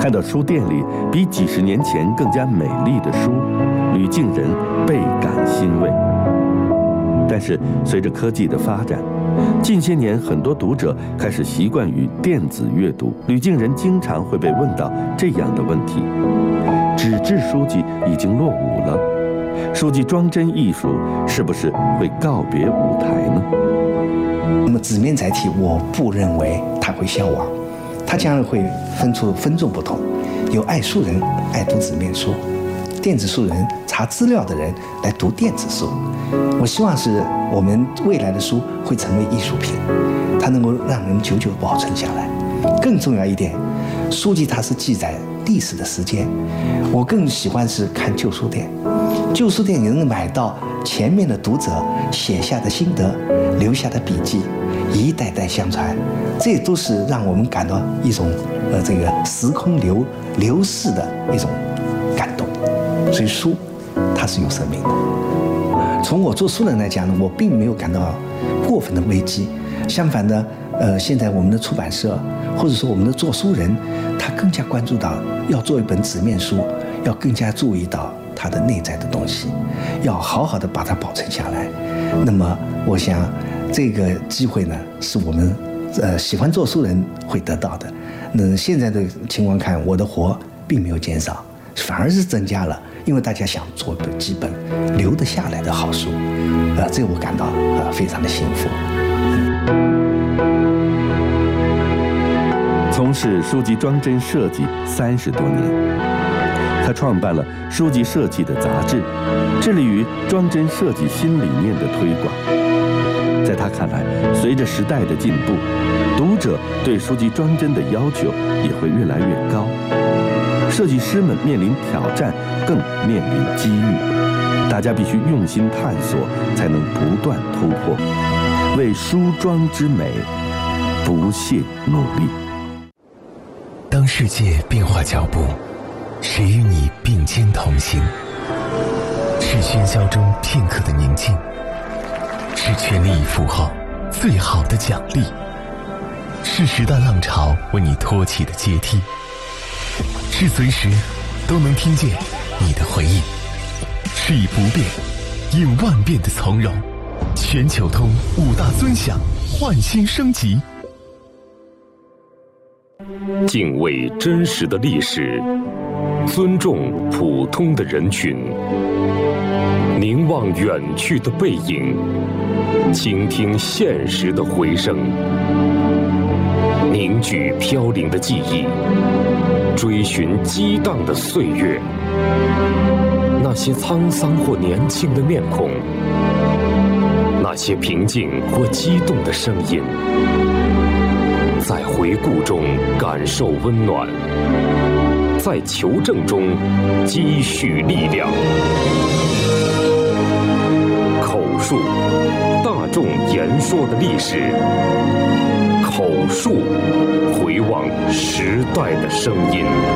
看到书店里比几十年前更加美丽的书，吕敬人倍感欣慰。但是随着科技的发展，近些年很多读者开始习惯于电子阅读，吕敬人经常会被问到这样的问题：纸质书籍已经落伍了，书籍装帧艺术是不是会告别舞台呢？ 那么纸面载体，我不认为它会消亡，它将来会分众不同，有爱书人爱读纸面书，电子书人查资料的人来读电子书。我希望是我们未来的书会成为艺术品，它能够让人久久保存下来。更重要一点，书籍它是记载历史的时间，我更喜欢是看旧书店。旧书店你能买到前面的读者写下的心得，留下的笔记，一代代相传，这都是让我们感到一种这个时空流逝的一种感动。所以书它是有生命的。从我做书人来讲呢，我并没有感到过分的危机，相反的，现在我们的出版社或者说我们的做书人，他更加关注到要做一本纸面书，要更加注意到它的内在的东西，要好好的把它保存下来。那么我想这个机会呢，是我们喜欢做书人会得到的。那现在的情况看，我的活并没有减少，反而是增加了，因为大家想做几本留得下来的好书，这我感到非常的幸福。 从事书籍装帧设计30多年，他创办了书籍设计的杂志，致力于装帧设计新理念的推广。在他看来，随着时代的进步，读者对书籍装帧的要求也会越来越高，设计师们面临挑战，更面临机遇。大家必须用心探索，才能不断突破，为书装之美不懈努力。 当世界变化脚步，谁与你并肩同行？是喧嚣中片刻的宁静，是全力以赴后最好的奖励，是时代浪潮为你托起的阶梯，是随时都能听见你的回应，是以不变应万变的从容。全球通5大尊享，焕新升级。 敬畏真实的历史，尊重普通的人群，凝望远去的背影，倾听现实的回声，凝聚飘零的记忆，追寻激荡的岁月。那些沧桑或年轻的面孔，那些平静或激动的声音，在回顾中感受温暖，在求证中积蓄力量。口述，大众言说的历史；口述，回望时代的声音。